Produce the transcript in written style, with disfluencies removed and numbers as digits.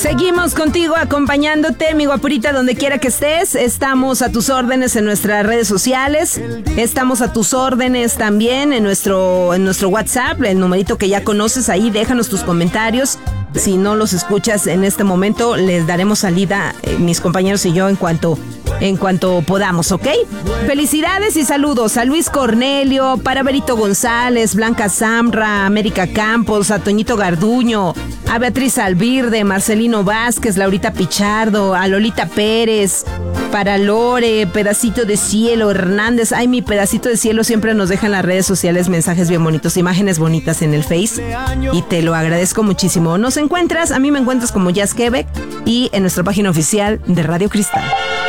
Seguimos contigo acompañándote, mi guapurita, donde quiera que estés. Estamos a tus órdenes en nuestras redes sociales. Estamos a tus órdenes también en nuestro WhatsApp, el numerito que ya conoces. Ahí déjanos tus comentarios. Si no los escuchas en este momento, les daremos salida, mis compañeros y yo, en cuanto podamos, ¿ok? Felicidades y saludos a Luis Cornelio, para Berito González, Blanca Zamra, América Campos, a Toñito Garduño, a Beatriz Alvirde, Marcelino Vázquez, Laurita Pichardo, a Lolita Pérez, para Lore, Pedacito de Cielo Hernández. Ay, mi Pedacito de Cielo siempre nos deja en las redes sociales mensajes bien bonitos, imágenes bonitas en el Face, y te lo agradezco muchísimo. A mí me encuentras como Jazz Quebec y en nuestra página oficial de Radio Cristal.